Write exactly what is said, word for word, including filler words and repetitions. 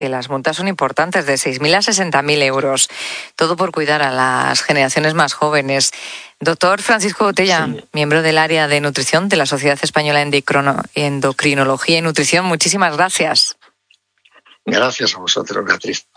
que las multas son importantes, de seis mil a sesenta mil euros. Todo por cuidar a las generaciones más jóvenes. Doctor Francisco Botella, sí. Miembro del área de nutrición de la Sociedad Española de Endocrinología y Nutrición, muchísimas gracias. Gracias a vosotros, Beatriz.